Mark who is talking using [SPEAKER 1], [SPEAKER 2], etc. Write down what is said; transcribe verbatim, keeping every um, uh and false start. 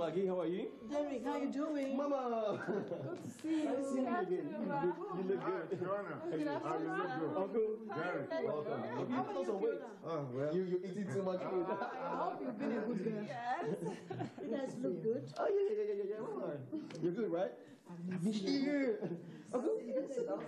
[SPEAKER 1] Maggie. How are you?
[SPEAKER 2] Derek, how you doing?
[SPEAKER 1] Mama.
[SPEAKER 2] Good to see you.
[SPEAKER 1] Nice seeing you again. You look, you look good.
[SPEAKER 3] Joanna,
[SPEAKER 2] Good
[SPEAKER 3] how you look good?
[SPEAKER 1] Uncle.
[SPEAKER 3] Derek.
[SPEAKER 1] Welcome. You put on some weight.
[SPEAKER 3] Oh, well.
[SPEAKER 1] You, you're eating too much food.
[SPEAKER 2] I hope you've been a good girl.
[SPEAKER 4] Yes.
[SPEAKER 2] You guys look good.
[SPEAKER 1] Oh, yeah, yeah, yeah, yeah, yeah. Mama. You're good, right? I miss you. Uncle.